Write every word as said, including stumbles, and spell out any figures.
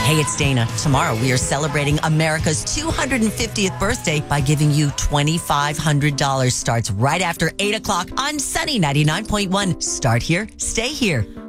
Hey, it's Dana. Tomorrow we are celebrating America's two hundred fiftieth birthday by giving you twenty-five hundred dollars. Starts right after eight o'clock on Sunny ninety-nine point one. Start here, stay here.